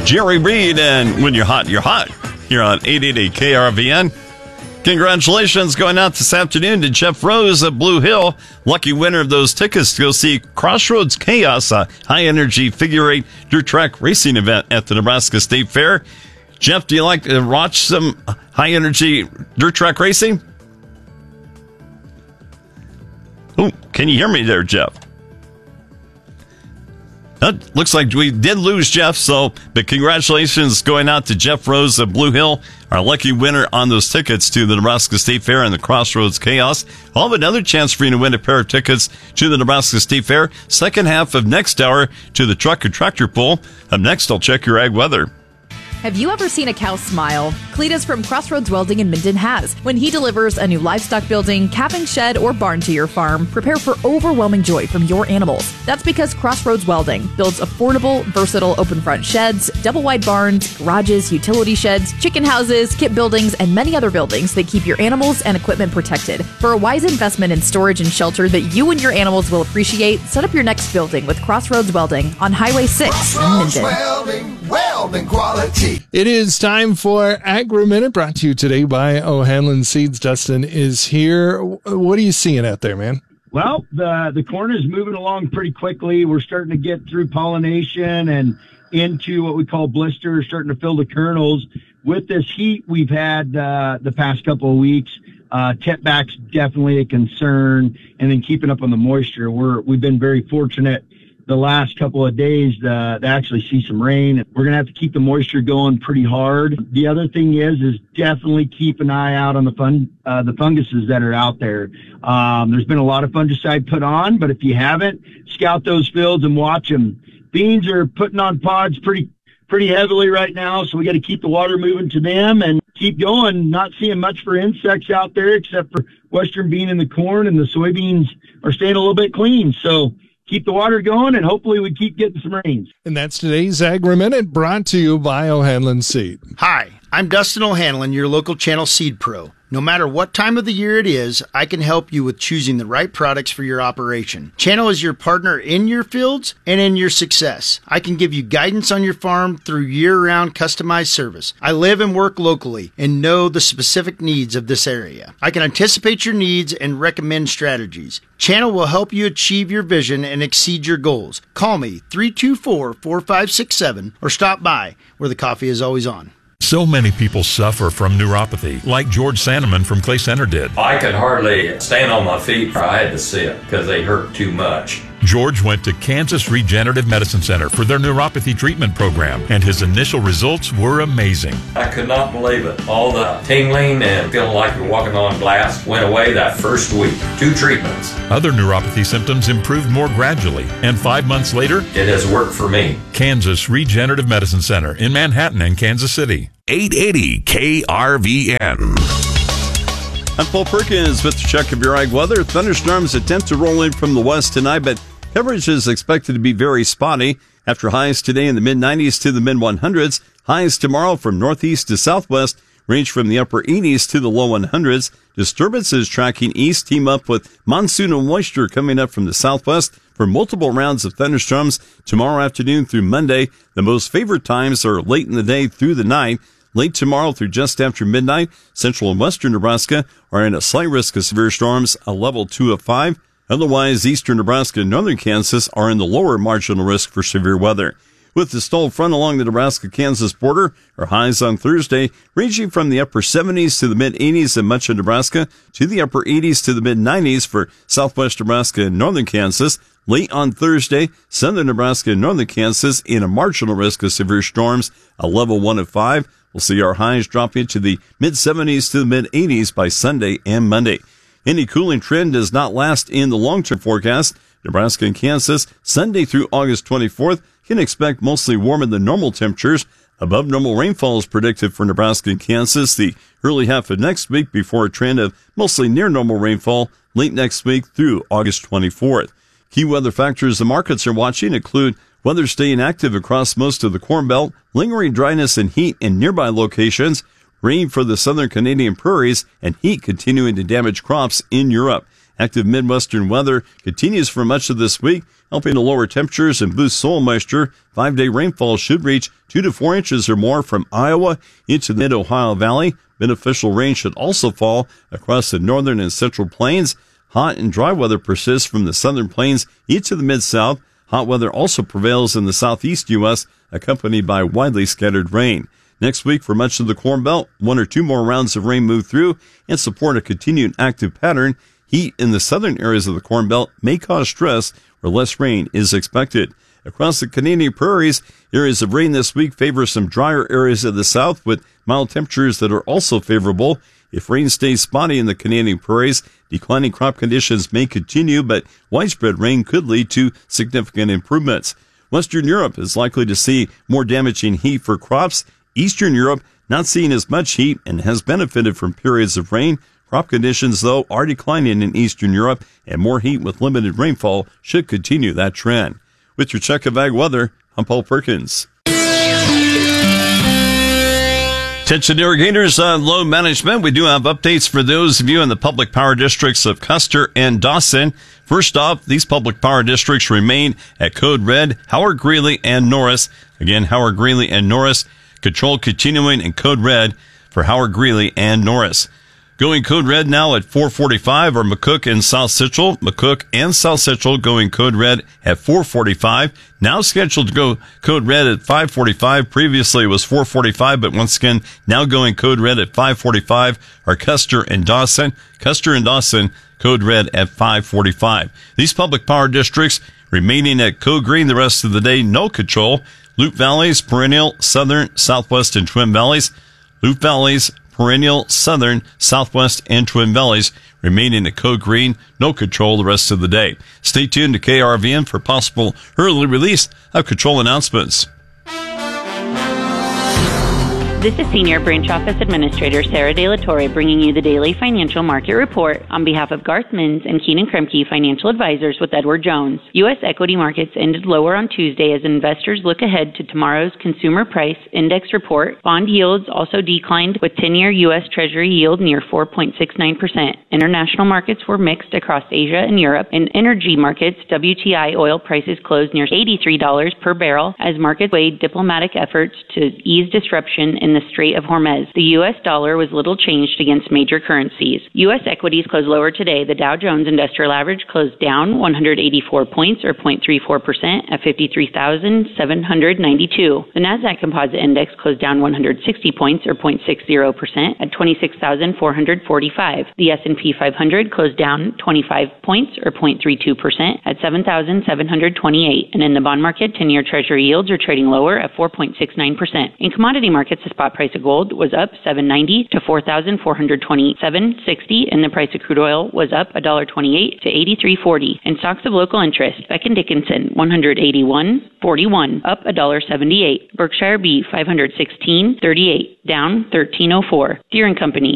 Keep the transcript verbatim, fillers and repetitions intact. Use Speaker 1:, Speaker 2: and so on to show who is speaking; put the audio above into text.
Speaker 1: Jerry Reed, and when you're hot, you're hot. Here on eight eighty K R V N. Congratulations going out this afternoon to Jeff Rose of Blue Hill, lucky winner of those tickets to go see Crossroads Chaos, a high-energy figure eight dirt track racing event at the Nebraska State Fair. Jeff, do you like to watch some high-energy dirt track racing? Oh, can you hear me there, Jeff? That looks like we did lose Jeff, so but congratulations going out to Jeff Rose of Blue Hill, our lucky winner on those tickets to the Nebraska State Fair and the Crossroads Chaos. I'll have another chance for you to win a pair of tickets to the Nebraska State Fair, second half of next hour to the Truck and Tractor Pull. Up next, I'll check your ag weather.
Speaker 2: Have you ever seen a cow smile? Cletus from Crossroads Welding in Minden has. When he delivers a new livestock building, calving shed, or barn to your farm, prepare for overwhelming joy from your animals. That's because Crossroads Welding builds affordable, versatile open front sheds, double wide barns, garages, utility sheds, chicken houses, kit buildings, and many other buildings that keep your animals and equipment protected. For a wise investment in storage and shelter that you and your animals will appreciate, set up your next building with Crossroads Welding on Highway six in Minden.
Speaker 3: Welding, welding quality.
Speaker 4: It is time for Agri-Minute, brought to you today by O'Hanlon Seeds. Dustin is here. What are you seeing out there, man?
Speaker 5: Well, the the corn is moving along pretty quickly. We're starting to get through pollination and into what we call blisters, starting to fill the kernels. With this heat we've had uh, the past couple of weeks, uh, tip back's definitely a concern, and then keeping up on the moisture. We're we've been very fortunate the last couple of days uh, to actually see some rain. We're going to have to keep the moisture going pretty hard. The other thing is, is definitely keep an eye out on the fun, uh, the funguses that are out there. Um, there's been a lot of fungicide put on, but if you haven't, scout those fields and watch them. Beans are putting on pods pretty, pretty heavily right now. So we got to keep the water moving to them and keep going. Not seeing much for insects out there except for western bean and the corn, and the soybeans are staying a little bit clean. So keep the water going, and hopefully we keep getting some rains.
Speaker 4: And that's today's Agri-Minute, brought to you by O'Hanlon Seed.
Speaker 6: Hi, I'm Dustin O'Hanlon, your local channel seed pro. No matter what time of the year it is, I can help you with choosing the right products for your operation. Channel is your partner in your fields and in your success. I can give you guidance on your farm through year-round customized service. I live and work locally and know the specific needs of this area. I can anticipate your needs and recommend strategies. Channel will help you achieve your vision and exceed your goals. Call me three two four, four five six seven or stop by where the coffee is always on.
Speaker 7: So many people suffer from neuropathy, like George Sandeman from Clay Center did.
Speaker 8: I could hardly stand on my feet. I had to sit because they hurt too much.
Speaker 7: George went to Kansas Regenerative Medicine Center for their neuropathy treatment program, and his initial results were amazing.
Speaker 8: I could not believe it. All the tingling and feeling like you're walking on glass went away that first week. Two treatments.
Speaker 7: Other neuropathy symptoms improved more gradually, and five months later,
Speaker 8: it has worked for me.
Speaker 7: Kansas Regenerative Medicine Center in Manhattan and Kansas City.
Speaker 9: eight eighty K R V N.
Speaker 1: I'm Paul Perkins with the check of your ag weather. Thunderstorms attempt to roll in from the west tonight, but coverage is expected to be very spotty. After highs today in the mid nineties to the mid one hundreds, highs tomorrow from northeast to southwest range from the upper eighties to the low one hundreds. Disturbances tracking east team up with monsoon and moisture coming up from the southwest for multiple rounds of thunderstorms tomorrow afternoon through Monday. The most favored times are late in the day through the night. Late tomorrow through just after midnight, central and western Nebraska are in a slight risk of severe storms, a level two of five. Otherwise, eastern Nebraska and northern Kansas are in the lower marginal risk for severe weather. With the stalled front along the Nebraska-Kansas border, our highs on Thursday ranging from the upper seventies to the mid-eighties in much of Nebraska to the upper eighties to the mid-nineties for southwest Nebraska and northern Kansas. Late on Thursday, southern Nebraska and northern Kansas in a marginal risk of severe storms, a level one of five. We'll see our highs dropping to the mid-seventies to the mid-eighties by Sunday and Monday. Any cooling trend does not last in the long-term forecast. Nebraska and Kansas, Sunday through August twenty-fourth, can expect mostly warmer than normal temperatures. Above normal rainfall is predicted for Nebraska and Kansas the early half of next week before a trend of mostly near normal rainfall late next week through August twenty-fourth. Key weather factors the markets are watching include weather staying active across most of the Corn Belt, lingering dryness and heat in nearby locations, rain for the southern Canadian prairies, and heat continuing to damage crops in Europe. Active Midwestern weather continues for much of this week, helping to lower temperatures and boost soil moisture. Five-day rainfall should reach two to four inches or more from Iowa into the mid-Ohio Valley. Beneficial rain should also fall across the northern and central plains. Hot and dry weather persists from the southern plains into the mid-south. Hot weather also prevails in the southeast U S, accompanied by widely scattered rain. Next week, for much of the Corn Belt, one or two more rounds of rain move through and support a continued active pattern. Heat in the southern areas of the Corn Belt may cause stress where less rain is expected. Across the Canadian prairies, areas of rain this week favor some drier areas of the south with mild temperatures that are also favorable. If rain stays spotty in the Canadian prairies, declining crop conditions may continue, but widespread rain could lead to significant improvements. Western Europe is likely to see more damaging heat for crops. Eastern Europe not seeing as much heat and has benefited from periods of rain. Crop conditions, though, are declining in Eastern Europe, and more heat with limited rainfall should continue that trend. With your check of ag weather, I'm Paul Perkins. Attention irrigators on load management. We do have updates for those of you in the public power districts of Custer and Dawson. First off, these public power districts remain at code red. Howard Greeley and Norris. Again, Howard Greeley and Norris. Control continuing in code red for Howard Greeley and Norris. Going code red now at four forty-five are McCook and South Central. McCook and South Central going code red at four forty-five. Now scheduled to go code red at five forty-five. Previously it was four forty-five, but once again, now going code red at five forty-five are Custer and Dawson. Custer and Dawson code red at five forty-five. These public power districts remaining at code green the rest of the day, no control. Loup Valleys, Perennial, Southern, Southwest, and Twin Valleys. Loup Valleys, Perennial, Southern, Southwest, and Twin Valleys remaining at code green, no control the rest of the day. Stay tuned to K R V N for possible early release of control announcements.
Speaker 10: This is Senior Branch Office Administrator Sarah De La Torre bringing you the daily financial market report on behalf of Garth Mins and Keenan Kremke Financial Advisors with Edward Jones. U S equity markets ended lower on Tuesday as investors look ahead to tomorrow's Consumer Price Index report. Bond yields also declined with ten-year U S Treasury yield near four point six nine percent. International markets were mixed across Asia and Europe. In energy markets, W T I oil prices closed near eighty-three dollars per barrel as markets weighed diplomatic efforts to ease disruption in the Strait of Hormuz. The U S dollar was little changed against major currencies. U S equities closed lower today. The Dow Jones Industrial Average closed down one hundred eighty-four points or zero point three four percent at fifty-three thousand seven hundred ninety-two. The Nasdaq Composite Index closed down one hundred sixty points or zero point six zero percent at twenty-six thousand four hundred forty-five. The S and P five hundred closed down twenty-five points or zero point three two percent at seven thousand seven hundred twenty-eight. And in the bond market, ten-year Treasury yields are trading lower at four point six nine percent. In commodity markets, the spot price of gold was up seven ninety to four thousand four hundred twenty-seven sixty, and the price of crude oil was up one dollar twenty-eight to eighty-three forty. In stocks of local interest, Becton Dickinson one hundred eighty-one forty-one, up one dollar seventy-eight. Berkshire B five hundred sixteen thirty-eight, down thirteen oh four. Deere and Company